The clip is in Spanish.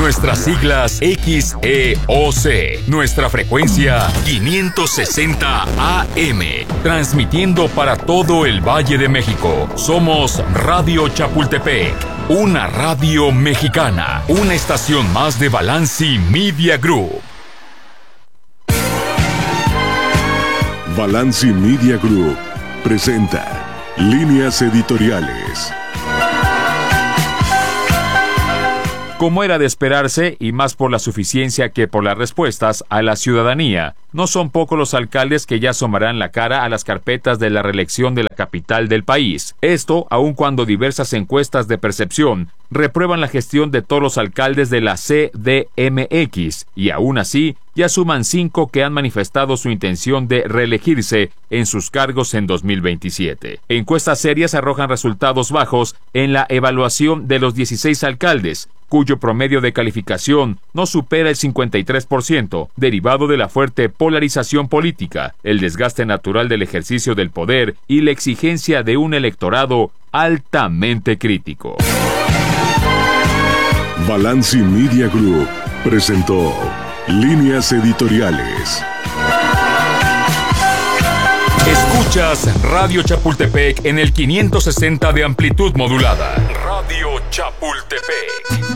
Nuestras siglas XEOC. Nuestra frecuencia 560 AM. Transmitiendo para todo el Valle de México. Somos Radio Chapultepec. Una radio mexicana. Una estación más de Balanci Media Group. Balanci Media Group presenta Líneas Editoriales. Como era de esperarse, y más por la suficiencia que por las respuestas a la ciudadanía, no son pocos los alcaldes que ya asomarán la cara a las carpetas de la reelección de la capital del país. Esto, aun cuando diversas encuestas de percepción reprueban la gestión de todos los alcaldes de la CDMX, y aún así, ya suman 5 que han manifestado su intención de reelegirse en sus cargos en 2027. Encuestas serias arrojan resultados bajos en la evaluación de los 16 alcaldes, cuyo promedio de calificación no supera el 53%, derivado de la fuerte polarización política, el desgaste natural del ejercicio del poder y la exigencia de un electorado altamente crítico. Balanci Media Group presentó Líneas Editoriales. Escuchas Radio Chapultepec en el 560 de amplitud modulada. Radio Chapultepec.